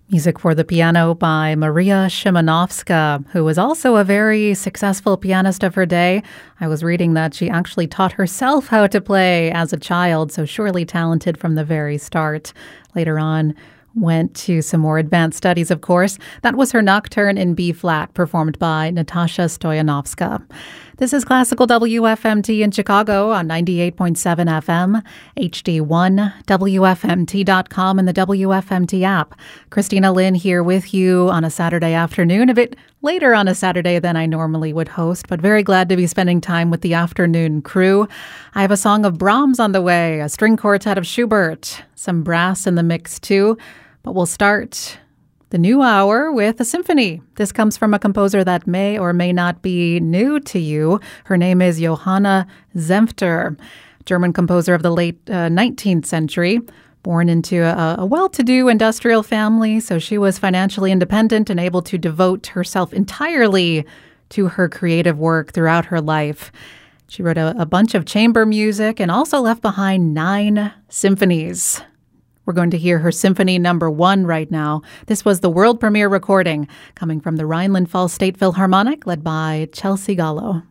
Music for the piano by Maria Szymanowska, who was also a very successful pianist of her day. I was reading that she actually taught herself how to play as a child, so surely talented from the very start. Later on, went to some more advanced studies, of course. That was her Nocturne in B-flat, performed by Natasha Stoyanovska. This is Classical WFMT in Chicago on 98.7 FM, HD1, WFMT.com, and the WFMT app. Christina Lynn here with you on a Saturday afternoon, a bit later on a Saturday than I normally would host, but very glad to be spending time with the afternoon crew. I have a song of Brahms on the way, a string quartet of Schubert, some brass in the mix too, but we'll start the new hour with a symphony. This comes from a composer that may or may not be new to you. Her name is Johanna Senfter, German composer of the late 19th century, born into a well-to-do industrial family, so she was financially independent and able to devote herself entirely to her creative work throughout her life. She wrote a bunch of chamber music and also left behind 9 symphonies. We're going to hear her Symphony No. 1 right now. This was the world premiere recording coming from the Rhineland-Pfalz State Philharmonic, led by Chelsea Gallo.